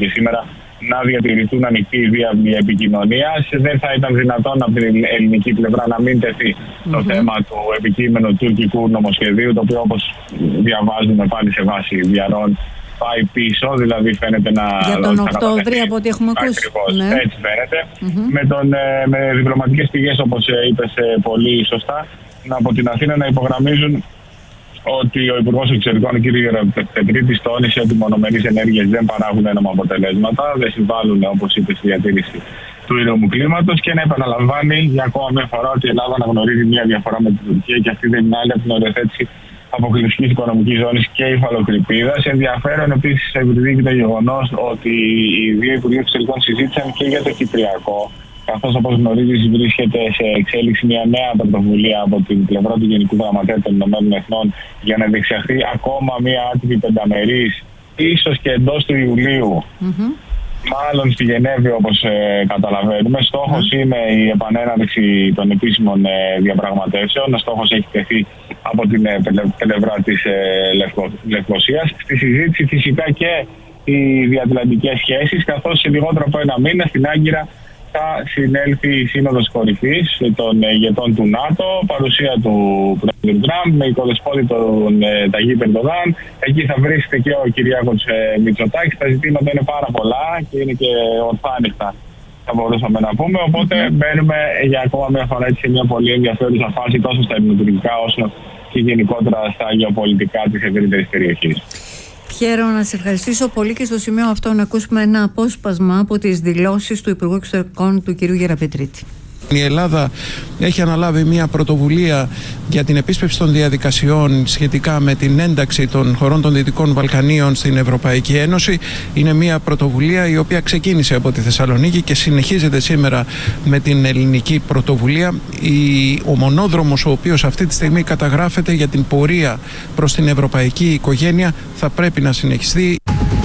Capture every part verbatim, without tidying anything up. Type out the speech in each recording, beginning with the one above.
και σήμερα να διατηρηθούν ανοιχτοί οι διάβλοι επικοινωνίας. Δεν θα ήταν δυνατόν από την ελληνική πλευρά να μην τεθεί mm-hmm. το θέμα του επικείμενου τουρκικού νομοσχεδίου, το οποίο, όπως διαβάζουμε πάλι σε βάση διαρρών, πάει πίσω, δηλαδή φαίνεται να... Για τον Οκτώβριο, από ό,τι έχουμε ακούσει. Ακριβώς, ναι. έτσι φαίνεται. Mm-hmm. Με, τον, με διπλωματικές πηγές, όπως είπες πολύ σωστά, από την Αθήνα να υπογραμμίζουν ότι ο Υπουργός Εξωτερικών, κ. Γεραπετρίτης, τόνισε ότι οι μονομερείς ενέργειες δεν παράγουν ένωμα αποτελέσματα, δεν συμβάλλουν, όπως είπε, στη διατήρηση του ήρεμου κλίματος, και να επαναλαμβάνει για ακόμα μια φορά ότι η Ελλάδα αναγνωρίζει μια διαφορά με την Τουρκία και αυτή δεν είναι άλλη από την οριοθέτηση αποκλειστικής οικονομικής ζώνης και υφαλοκρηπίδας. Ενδιαφέρον επίσης ευδίκει το γεγονός ότι οι δύο Υπουργοί Εξωτερικών συζήτησαν και για το Κυπριακό, καθώς, όπως γνωρίζεις, βρίσκεται σε εξέλιξη μια νέα πρωτοβουλία από την πλευρά του Γενικού Γραμματέα των Ηνωμένων Εθνών για να διεξαχθεί ακόμα μια άτυπη πενταμερής, ίσως και εντός του Ιουλίου. Mm-hmm. Μάλλον στη Γενέβη, όπως ε, καταλαβαίνουμε. Στόχος mm. είναι η επανέναρξη των επίσημων ε, διαπραγματεύσεων. Ο στόχος έχει τεθεί από την ε, πλευρά της ε, Λευκο, Λευκωσίας. Στη συζήτηση φυσικά και οι διατλαντικές σχέσεις, καθώς σε λιγότερο από ένα μήνα στην Άγκυρα θα συνέλθει η Σύνοδος Κορυφής των ηγετών του ΝΑΤΟ, παρουσία του Πρόεδρου Τραμπ, με οικοδεσπότη τον ε, Ταγίπ Ερντογάν. Εκεί θα βρίσκεται και ο Κυριάκος ε, Μητσοτάκης. Τα ζητήματα είναι πάρα πολλά και είναι και ορθάνυχτα, θα μπορούσαμε να πούμε. Οπότε mm-hmm. μπαίνουμε για ακόμα μια φορά έτσι, σε μια πολύ ενδιαφέρουσα φάση, τόσο στα ελληνοτουρκικά όσο και γενικότερα στα γεωπολιτικά της ευρύτερης περιοχής. Πιέρο, να σε ευχαριστήσω πολύ και στο σημείο αυτό να ακούσουμε ένα απόσπασμα από τις δηλώσεις του Υπουργού Εξωτερικών του κ. Γεραπετρίτη. Η Ελλάδα έχει αναλάβει μια πρωτοβουλία για την επίσπευση των διαδικασιών σχετικά με την ένταξη των χωρών των Δυτικών Βαλκανίων στην Ευρωπαϊκή Ένωση. Είναι μια πρωτοβουλία η οποία ξεκίνησε από τη Θεσσαλονίκη και συνεχίζεται σήμερα με την ελληνική πρωτοβουλία. Ο μονόδρομος ο οποίος αυτή τη στιγμή καταγράφεται για την πορεία προς την ευρωπαϊκή οικογένεια θα πρέπει να συνεχιστεί.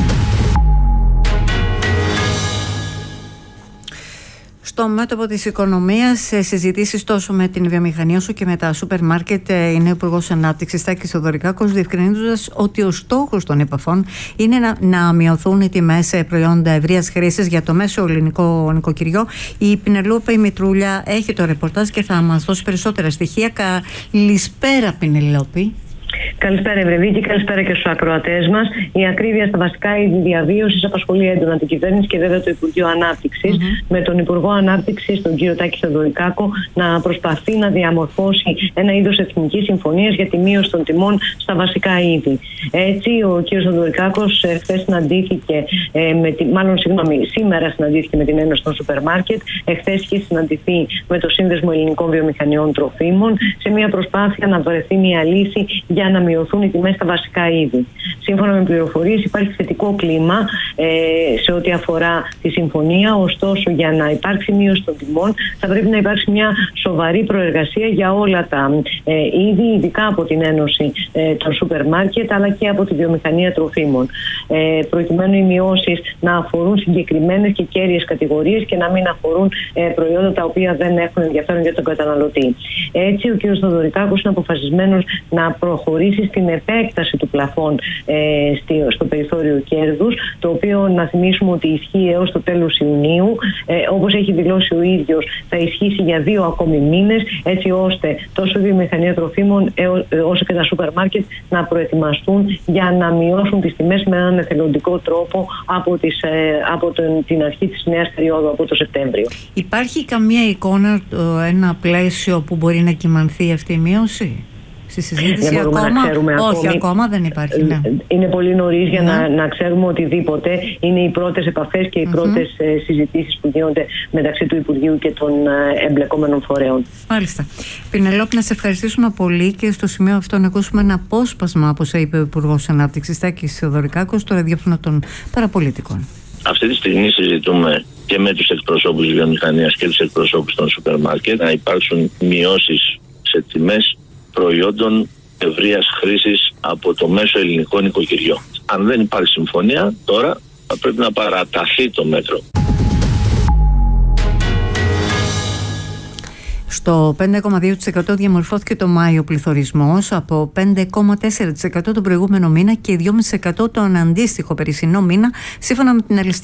Στο μέτωπο της οικονομίας, σε συζητήσεις τόσο με την βιομηχανία όσο και με τα σούπερ μάρκετ, είναι ο Υπουργός Ανάπτυξης Τάκης Θεοδωρικάκος, διευκρινίζοντας ότι ο στόχος των επαφών είναι να, να μειωθούν οι τιμές σε προϊόντα ευρείας χρήσης για το μέσο ελληνικό νοικοκυριό. Η Πινελόπη Μητρούλια έχει το ρεπορτάζ και θα μας δώσει περισσότερα στοιχεία. Καλησπέρα, Πινελόπη. Καλησπέρα, Ευρεβίκη, καλησπέρα και στους ακροατές μας. Η ακρίβεια στα βασικά είδη διαβίωσης απασχολεί έντονα την κυβέρνηση και βέβαια το Υπουργείο Ανάπτυξης, mm-hmm. με τον Υπουργό Ανάπτυξης, τον κύριο Τάκη Θεοδωρικάκο, να προσπαθεί να διαμορφώσει ένα είδος εθνικής συμφωνίας για τη μείωση των τιμών στα βασικά είδη. Έτσι, ο κύριος Θεοδωρικάκος χθες συναντήθηκε, ε, με τη, μάλλον συγγνώμη, σήμερα συναντήθηκε με την Ένωση των Σούπερ Μάρκετ, εχθές είχε συναντηθεί με το Σύνδεσμο Ελληνικών Βιομηχανιών Τροφίμων, σε μια προσπάθεια να βρεθεί μια λύση για να μειωθούν οι τιμές στα βασικά είδη. Σύμφωνα με πληροφορίες, υπάρχει θετικό κλίμα ε, σε ό,τι αφορά τη συμφωνία. Ωστόσο, για να υπάρξει μείωση των τιμών, θα πρέπει να υπάρξει μια σοβαρή προεργασία για όλα τα ε, είδη, ειδικά από την Ένωση ε, των Σούπερ Μάρκετ, αλλά και από τη βιομηχανία τροφίμων. Ε, προκειμένου οι μειώσεις να αφορούν συγκεκριμένες και κέρυες κατηγορίες και να μην αφορούν ε, προϊόντα τα οποία δεν έχουν ενδιαφέρον για τον καταναλωτή. Έτσι, ο κ. Θεοδωρικάκος είναι αποφασισμένος να προχωρήσει στην επέκταση του πλαφών ε, στο περιθώριο κέρδους, το οποίο να θυμίσουμε ότι ισχύει έως το τέλος Ιουνίου. Ε, όπως έχει δηλώσει ο ίδιος, θα ισχύσει για δύο ακόμη μήνες, έτσι ώστε τόσο η βιομηχανία τροφίμων όσο και τα σούπερ μάρκετ να προετοιμαστούν για να μειώσουν τις τιμές με έναν εθελοντικό τρόπο από, τις, ε, από τον, την αρχή της νέας περίοδου, από το Σεπτέμβριο. Υπάρχει καμία εικόνα, ένα πλαίσιο που μπορεί να κυμανθεί αυτή η μείωση? Στη συζήτηση δεν ακόμα, να ξέρουμε όχι ακόμη. ακόμα δεν υπάρχει. Ναι. Είναι πολύ νωρίς για ναι. να, να ξέρουμε οτιδήποτε. Είναι οι πρώτες επαφές και οι mm-hmm. πρώτες ε, συζητήσεις που γίνονται μεταξύ του Υπουργείου και των ε, εμπλεκόμενων φορέων. Μάλιστα. Πινελόπη, να σε ευχαριστήσουμε πολύ και στο σημείο αυτό να ακούσουμε ένα απόσπασμα, όπως είπε ο Υπουργός Ανάπτυξης Τάκης Θεοδωρικάκος, στο ραδιόφωνο των παραπολιτικών. Αυτή τη στιγμή συζητούμε και με τους εκπροσώπους της βιομηχανίας και τους εκπροσώπους των σούπερ μάρκετ να υπάρξουν μειώσεις σε τιμές προϊόντων ευρείας χρήσης από το μέσο ελληνικό νοικοκυριό. Αν δεν υπάρχει συμφωνία, τώρα θα πρέπει να παραταθεί το μέτρο. Στο πέντε κόμμα δύο τοις εκατό διαμορφώθηκε το Μάιο πληθωρισμός, από πέντε κόμμα τέσσερα τοις εκατό τον προηγούμενο μήνα και δύο κόμμα πέντε τοις εκατό τον αντίστοιχο περσινό μήνα, σύμφωνα με την